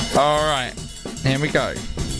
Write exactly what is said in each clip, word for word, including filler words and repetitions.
Alright, here we go.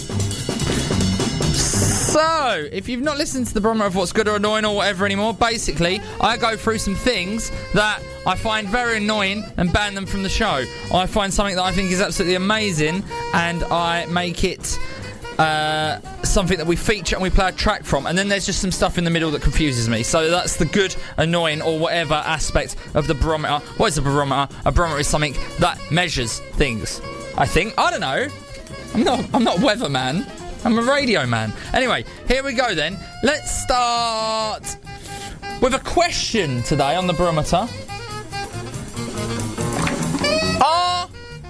So, if you've not listened to the barometer of what's good or annoying or whatever anymore, basically, I go through some things that I find very annoying and ban them from the show. I find something that I think is absolutely amazing and I make it uh, something that we feature and we play a track from. And then there's just some stuff in the middle that confuses me. So that's the good, annoying or whatever aspect of the barometer. What is a barometer? A barometer is something that measures things, I think. I don't know. I'm not, I'm not a weatherman. I'm a radio man. Anyway, here we go then. Let's start with a question today on the barometer. Are,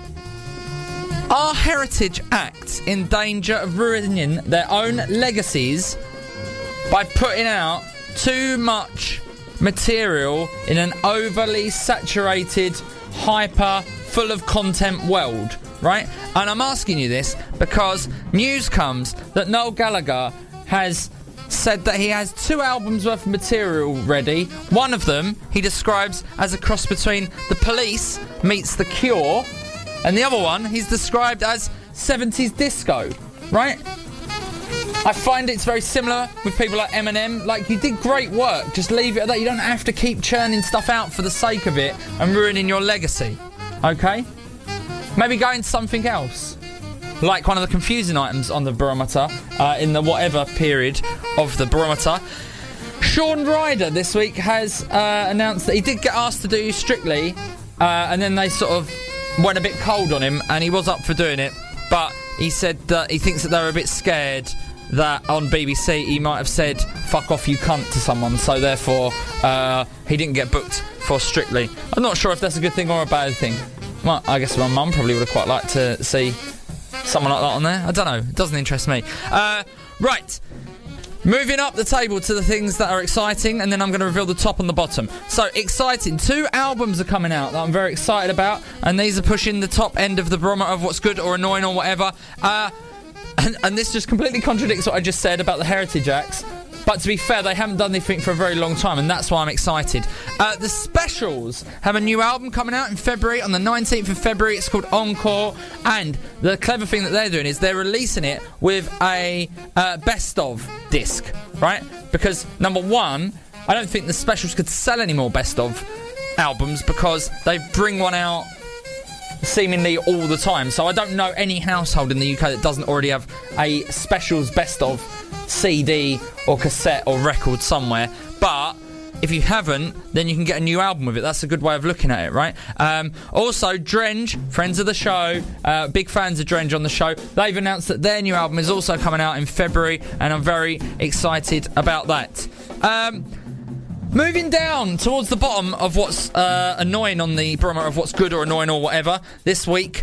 are heritage acts in danger of ruining their own legacies by putting out too much material in an overly saturated, hyper, full of content world? Right? And I'm asking you this because news comes that Noel Gallagher has said that he has two albums worth of material ready. One of them he describes as a cross between The Police meets The Cure, and the other one he's described as seventies disco. Right? I find it's very similar with people like Eminem. Like, you did great work, just leave it at that. You don't have to keep churning stuff out for the sake of it and ruining your legacy. Okay? Maybe go into something else, like one of the confusing items on the barometer, uh, in the whatever period of the barometer. Shaun Ryder this week has uh, announced that he did get asked to do Strictly, uh, and then they sort of went a bit cold on him, and he was up for doing it, but he said that he thinks that they were a bit scared that on B B C he might have said "fuck off you cunt" to someone, so therefore uh, he didn't get booked for Strictly. I'm not sure if that's a good thing or a bad thing. Well, I guess my mum probably would have quite liked to see someone like that on there. I don't know. It doesn't interest me. Uh, right. Moving up the table to the things that are exciting, and then I'm going to reveal the top and the bottom. So, exciting. Two albums are coming out that I'm very excited about, and these are pushing the top end of the barometer of what's good or annoying or whatever. Uh, and, and this just completely contradicts what I just said about the Heritage Acts. But to be fair, they haven't done anything for a very long time, and that's why I'm excited. Uh, the Specials have a new album coming out in February, on the nineteenth of February. It's called Encore, and the clever thing that they're doing is they're releasing it with a uh, best-of disc, right? Because, number one, I don't think the Specials could sell any more best-of albums because they bring one out seemingly all the time. So I don't know any household in the U K that doesn't already have a Specials best-of C D or cassette or record somewhere. But if you haven't, then you can get a new album with it. That's a good way of looking at it, right? Um, also, Drenge, friends of the show, uh, big fans of Drenge on the show, they've announced that their new album is also coming out in February, and I'm very excited about that. Um, moving down towards the bottom of what's uh, annoying on the barometer of what's good or annoying or whatever this week,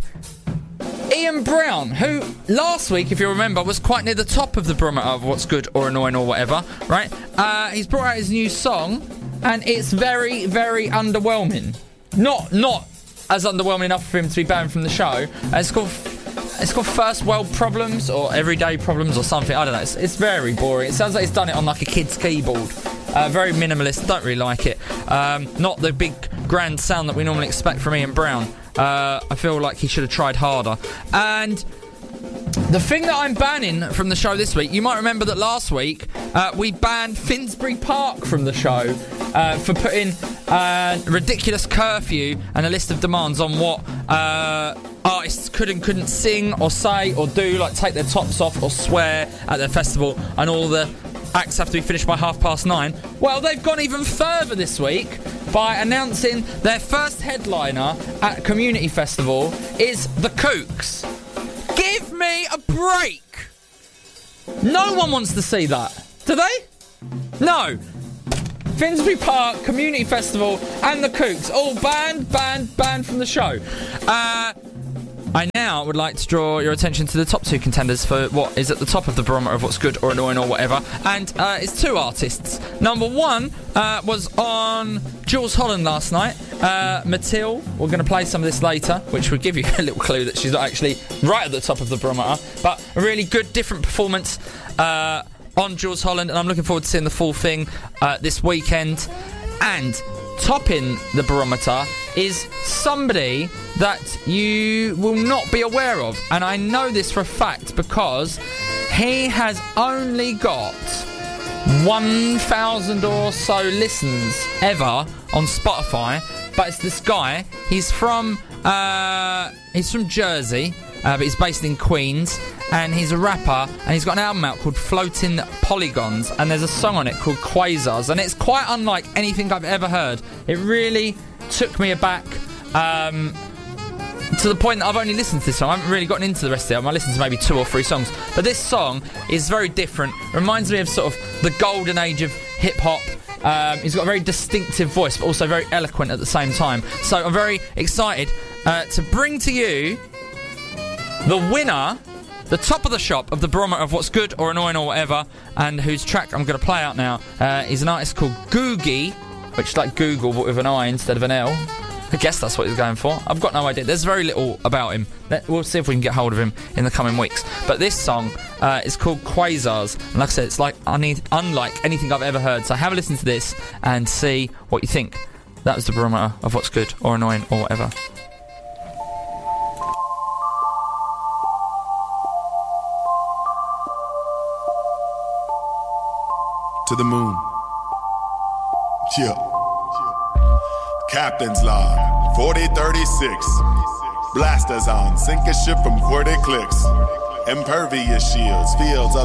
Ian Brown, who last week, if you remember, was quite near the top of the barometer of what's good or annoying or whatever, right? Uh, he's brought out his new song, and it's very, very underwhelming. Not not as underwhelming enough for him to be banned from the show. Uh, it's called it's called First World Problems or Everyday Problems or something. I don't know. It's, it's very boring. It sounds like he's done it on like a kid's keyboard. Uh, very minimalist. Don't really like it. Um, not the big grand sound that we normally expect from Ian Brown. Uh, I feel like he should have tried harder. And the thing that I'm banning from the show this week, you might remember that last week uh, we banned Finsbury Park from the show uh, for putting a ridiculous curfew and a list of demands on what uh, artists could and couldn't sing or say or do, like take their tops off or swear at their festival, and all the acts have to be finished by half past nine. Well, they've gone even further this week by announcing their first headliner at Community Festival is The Kooks. Give me a break! No one wants to see that. Do they? No. Finsbury Park, Community Festival, and The Kooks all banned, banned, banned from the show. Uh... I now would like to draw your attention to the top two contenders for what is at the top of the barometer of what's good or annoying or whatever, and uh, it's two artists. Number one uh, was on Jules Holland last night. Uh, Mathilde, we're going to play some of this later, which would give you a little clue that she's not actually right at the top of the barometer, but a really good, different performance uh, on Jules Holland, and I'm looking forward to seeing the full thing uh, this weekend. And topping the barometer is somebody that you will not be aware of. And I know this for a fact because he has only got one thousand or so listens ever on Spotify. But it's this guy. He's from uh, he's from Jersey, uh, but he's based in Queens. And he's a rapper, and he's got an album out called Floating Polygons, and there's a song on it called Quasars, and it's quite unlike anything I've ever heard. It really took me aback, um, to the point that I've only listened to this song. I haven't really gotten into the rest of the album. I listened to maybe two or three songs. But this song is very different. Reminds me of sort of the golden age of hip-hop. Um, he's got a very distinctive voice, but also very eloquent at the same time. So I'm very excited uh, to bring to you the winner, the top of the shop of the barometer of what's good or annoying or whatever, and whose track I'm going to play out now uh, is an artist called Googie, which is like Google but with an I instead of an L. I guess that's what he's going for. I've got no idea. There's very little about him. We'll see if we can get hold of him in the coming weeks. But this song uh, is called Quasars, and like I said, it's like un- unlike anything I've ever heard. So have a listen to this and see what you think. That was the barometer of what's good or annoying or whatever. To the moon. Yeah. Captain's log, forty thirty-six. Blasters on, sink a ship from forty clicks. Impervious shields, fields of